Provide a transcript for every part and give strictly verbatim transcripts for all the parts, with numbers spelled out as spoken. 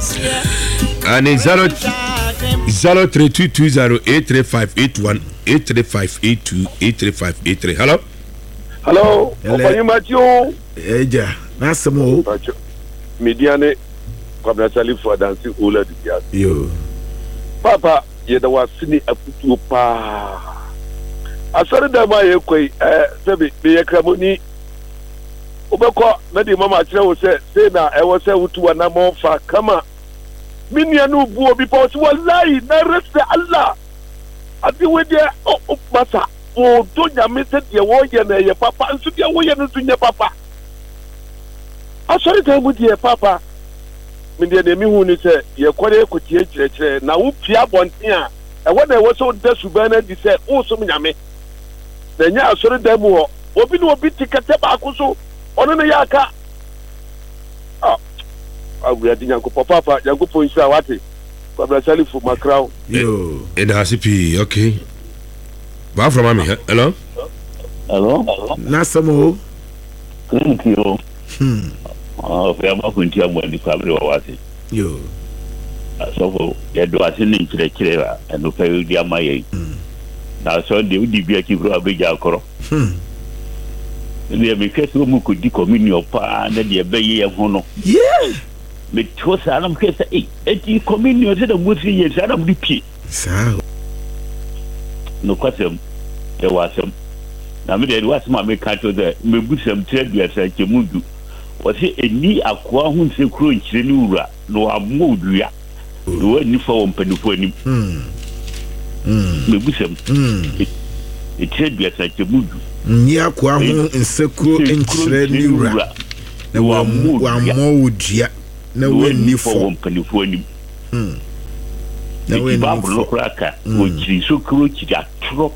And it's zero zero three two two zero eight three five eight one eight three five eight two eight three five eight three. Hello. Hello. Opa Matthew. Eja. Nasemo. Mediane kwabna sali for dancing ola dia. Yo. Papa, ye da wasini akutu pa. Asare da ma ye koi eh sebi be ye kramoni. Obeko na di mama kire wo se se na e wo se wutu na mo fa kama. Minya no bu obi pa so wallahi na rese Allah. Ati we dia o masa o do nyame se de wo ye na ye papa nso de wo ye no so nya papa. Asare da mu de papa. Me de mi hu ni se ye kwere ekotie kirekire na wo pia bonten a e wo na wo so da suban na di se wo so nyame. Na nya asare da mu ho obi no obi tikete ba ko so ono ne ya aka ah awu ya dinya ko papa ya ko ponsa wate kwabra salifu makraw yo and hasipi okay ba from mami hello hello nasamo thank you hmm ah fe ma kunti amwa di kwabra wate yo so for ya do asini kire kire ba eno fe di amaye na so de udi bia ki bro abeja akoro hmm ne me kese mu ko di communion pa na de be ye ho no yeah me to sa na me kese eh eti communion se da mu si ye sa na mu di pi sa no kwatem e wasem na me de wasem ma me ka to de me busam tredua sa kemudu wo se eni akoa hu nse kuro nkire ni wura no amodua no ani fa wo mpanifo ani hmm hmm me busam hmm e tredua sa kemudu ni akwa ho nsekuro enkyere ni wura na wa wa mo wodua na we ni fo mpanifo ani hmm na we ni fo kraka o jiri so kuro kiri atro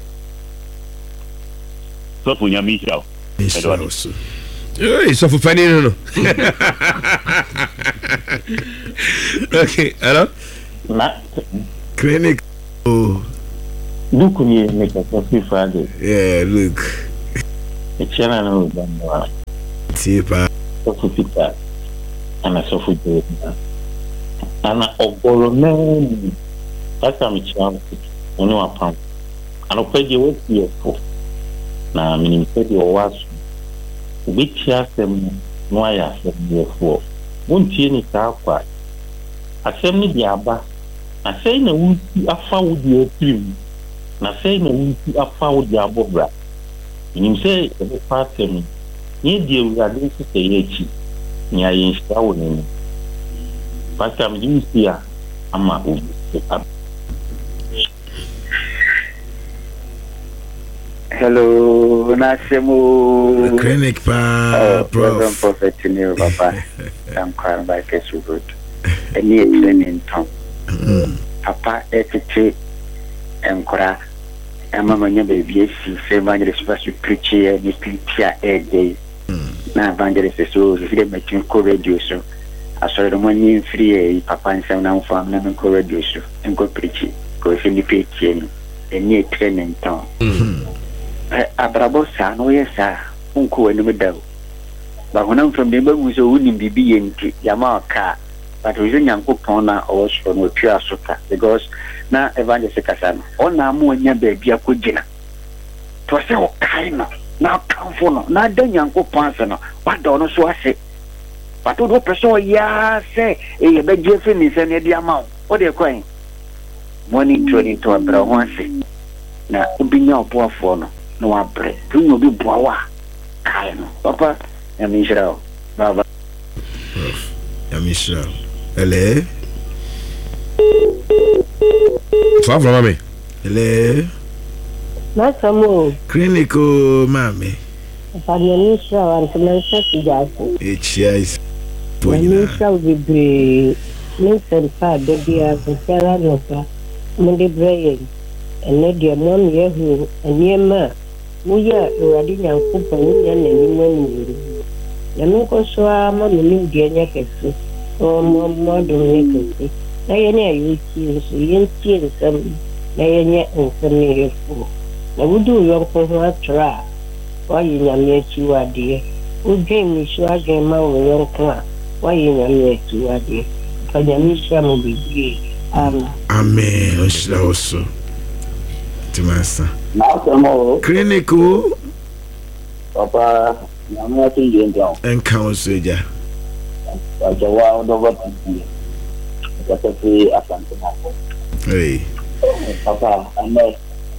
so for nyami chao eh so for funny no no okay hello na clinic oh look ni make a coffee friday yeah look echana no bamba tipa so fita ana so fita ana ogoro men asa mi chama oni wa pam ana peje we tie fo na minim pedi o wasu ubichi asem no aya asem ye fo wontie ni ka kwa asem ni di aba asai na wuti afa wudi oprim na sai na wuti afa wudi abobra minim se e fa asem ni di ewurade se se ye chi ni ayin sha wo ni pasta mi di sia ama o hello nasemo clinic pa oh, prof prophet ni papa I'm crying by kesu good any training tom papa etete enkora ama manya baby esi evangelist pastor preach ni preacher a day na evangelist so if they make ko radio so asore mo ni free papa nsem na mfam na ko radio so enko preach ko se ni preach ni any training tom abrabo sa no yesa unko wani medaw ba honam from the bagu so woni bibi yenti yama ka but we nyankopon na owo no tua soka because na evangelist kasana ona mo nya ba bia ko gina to se o kai no na kanfo no na da nyankopon ase no ba do no so ase but do person ya se e be jefe ni se ne dia ma o de kwan money training to abra ho ase na obinya opoafo no no abre tunyo bi boawa kai no papa ya mishra baba ya mishra ele fa from mami ele nasamo clinic mami fa ya mishra wa ntumesa sijafu echia is poina mishra vibre mensen pa de dia sera noka munde brain ene dia mon yehu eniema muya uradi nyankupa muya neni mwani ya nuko soa manu ni dia nyakesi o mo mo do nyakesi na yene ayuki nso yenti nsam na yenye nsam ne yefu na wudu yonko ho atra wa yinyame achi wade udwen ni so agema wo yonko a wa yinyame achi wade Kanyamisha Mobigi. Amen. Amen. Oshira also. Timasa. Now, Clinical. Papa, I'm not in the end. And counsel, yeah. I just want to go to the free account. Hey. Papa, I'm not.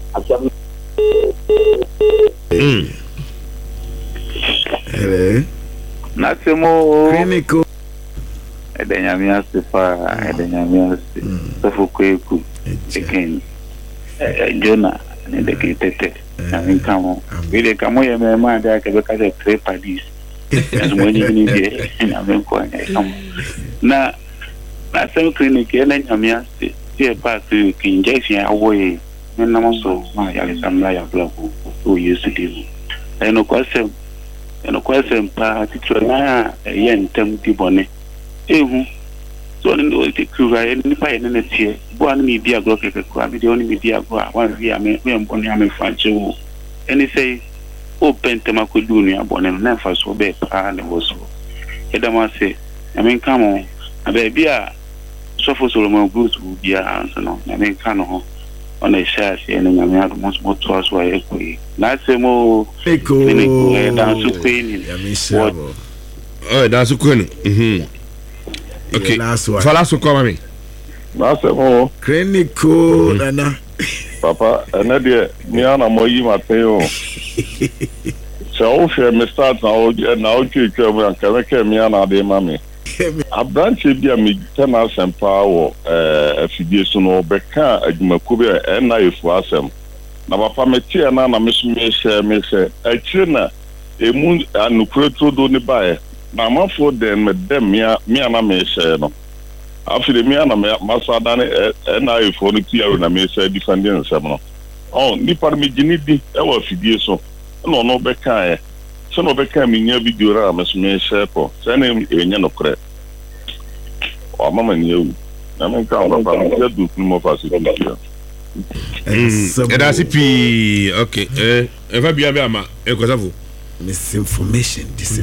Hello. Natimo Clinical. Edanyamia Stefa, Edanyamia Stefa again. Jonah, and the Kitete. I mean, come on. Really, come on, my man, I can look at the three parties. As when you need it, and I'm going to come. Now, that's some clinic, and then I'm here to pass to injection away. And I'm also my Alexandria block who used to do. And no question, and no question, particularly a young tempty bonnet. Eh, so I know the crew, I didn't buy any here. One media block at the crowd, the only media go one via me, when Bonnie am in French. And he say, oh, Pentama could do near Bonnie, and never so bad, and was so. Edama say, I mean, come on, a baby, suffer Solomon Bruce would be a answer. I mean, come on. On a share, and I have most more to us why equally. That's a more clinical and dance to pain. Oh, that's a queen. Hm. Okay, last one. For last one, come me. That's a more clinical, Nana. Papa, another Miana Moyi Mateo. So, she start now, and now you come and can make Miana de Mammy. A branch of the tenants and power, a figation or Becca, a Macubia, and I for them. Now, Papa Metia and Anna Miss Miss a china, a moon and Nucreto do buy. Now, my for them, Madame Mia, Miana Mesa. After the Miana Masadani, and I for the Tia and I may say defending some. Oh, Niparmijinidi, our figation, no, no Becca. So no became in your video ramas me shepo. Send him in your credit. Or mamma knew. I mean, come on, do more facility. And I see, okay, eh, if I be a misinformation.